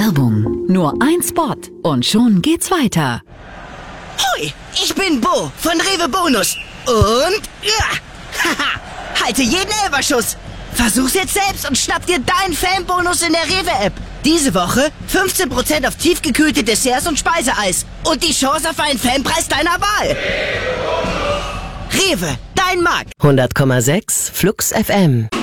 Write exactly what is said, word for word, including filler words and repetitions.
Werbung. Nur ein Spot und schon geht's weiter. Hoi, ich bin Bo von Rewe Bonus. Und ja, haha, halte jeden Elferschuss. Versuch's jetzt selbst und schnapp dir deinen Fanbonus in der Rewe-App. Diese Woche fünfzehn Prozent auf tiefgekühlte Desserts und Speiseeis. Und die Chance auf einen Fanpreis deiner Wahl. Rewe, dein Markt. hundert Komma sechs Flux F M.